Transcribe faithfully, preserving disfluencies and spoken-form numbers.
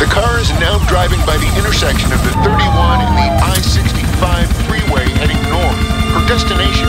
The car is now driving by the intersection of the thirty-one and the I sixty-five freeway heading north. Her destination